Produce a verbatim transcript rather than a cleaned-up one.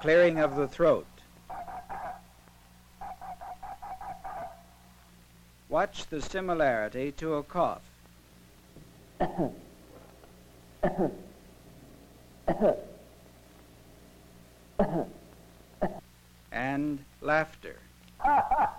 clearing of the throat. Watch the similarity to a cough. And laughter.